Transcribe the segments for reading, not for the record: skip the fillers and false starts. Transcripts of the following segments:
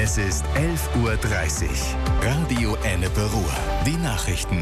Es ist 11:30 Uhr. Radio Ennepe-Ruhr. Die Nachrichten.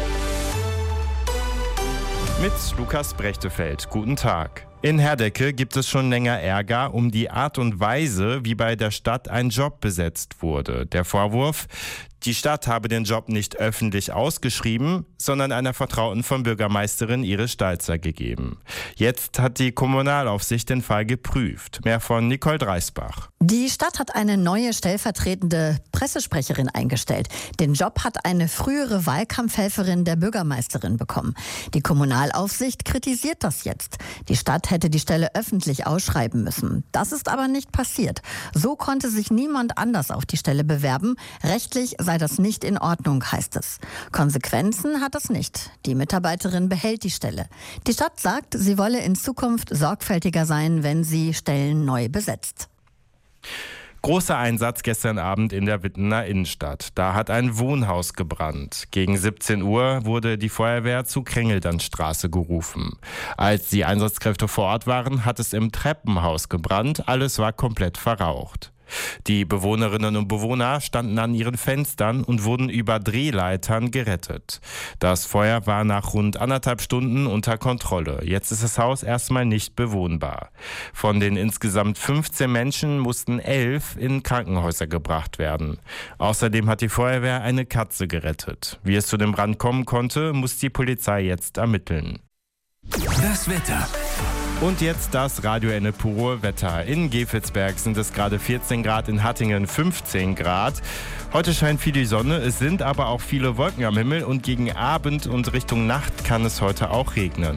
Mit Lukas Brechtefeld. Guten Tag. In Herdecke gibt es schon länger Ärger um die Art und Weise, wie bei der Stadt ein Job besetzt wurde. Der Vorwurf: Die Stadt habe den Job nicht öffentlich ausgeschrieben, sondern einer Vertrauten von Bürgermeisterin Iris Stalzer gegeben. Jetzt hat die Kommunalaufsicht den Fall geprüft. Mehr von Nicole Dreisbach. Die Stadt hat eine neue stellvertretende Pressesprecherin eingestellt. Den Job hat eine frühere Wahlkampfhelferin der Bürgermeisterin bekommen. Die Kommunalaufsicht kritisiert das jetzt. Die Stadt hätte die Stelle öffentlich ausschreiben müssen. Das ist aber nicht passiert. So konnte sich niemand anders auf die Stelle bewerben. Rechtlich sei das nicht in Ordnung, heißt es. Konsequenzen hat das nicht. Die Mitarbeiterin behält die Stelle. Die Stadt sagt, sie wolle in Zukunft sorgfältiger sein, wenn sie Stellen neu besetzt. Großer Einsatz gestern Abend in der Wittener Innenstadt. Da hat ein Wohnhaus gebrannt. Gegen 17 Uhr wurde die Feuerwehr zu Krängeldernstraße gerufen. Als die Einsatzkräfte vor Ort waren, hat es im Treppenhaus gebrannt. Alles war komplett verraucht. Die Bewohnerinnen und Bewohner standen an ihren Fenstern und wurden über Drehleitern gerettet. Das Feuer war nach rund 1,5 Stunden unter Kontrolle. Jetzt ist das Haus erstmal nicht bewohnbar. Von den insgesamt 15 Menschen mussten 11 in Krankenhäuser gebracht werden. Außerdem hat die Feuerwehr eine Katze gerettet. Wie es zu dem Brand kommen konnte, muss die Polizei jetzt ermitteln. Das Wetter. Und jetzt das Radio Ennepe-Ruhr Wetter. In Gevelsberg sind es gerade 14 Grad, in Hattingen 15 Grad. Heute scheint viel die Sonne, es sind aber auch viele Wolken am Himmel und gegen Abend und Richtung Nacht kann es heute auch regnen.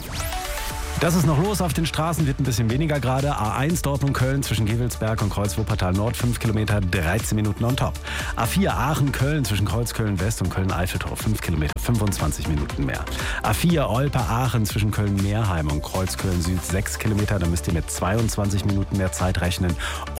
Das ist noch los auf den Straßen, wird ein bisschen weniger gerade. A1 Dortmund-Köln zwischen Gevelsberg und Kreuz-Wuppertal Nord, 5 Kilometer, 13 Minuten on top. A4 Aachen-Köln zwischen Kreuz-Köln-West und Köln-Eiffeltor, 5 Kilometer, 25 Minuten mehr. A4 Olpe-Aachen zwischen Köln-Meerheim und Kreuz-Köln-Süd, 6 Kilometer, da müsst ihr mit 22 Minuten mehr Zeit rechnen.